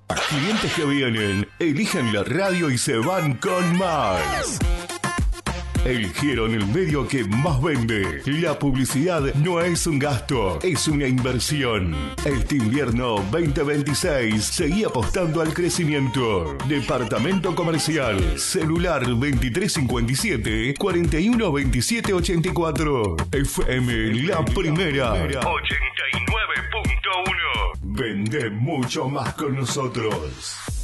Clientes que vienen, eligen la radio y se van con más. Eligieron el medio que más vende. La publicidad no es un gasto, es una inversión. Este invierno 2026 seguí apostando al crecimiento. Departamento comercial, celular 2357 41 27 84. FM La Primera 89.1. Vende mucho más con nosotros.